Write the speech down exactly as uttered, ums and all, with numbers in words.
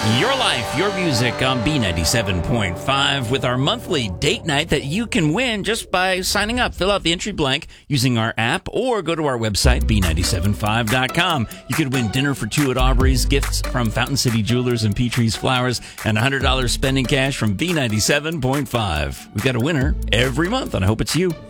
Your life, your music on B ninety-seven point five with our monthly date night that you can win just by signing up. Fill out the entry blank using our app or go to our website, b nine seven five dot com. You could win dinner for two at Aubrey's, gifts from Fountain City Jewelers and Petrie's Flowers, and one hundred dollars spending cash from B ninety-seven point five. We've got a winner every month, and I hope it's you.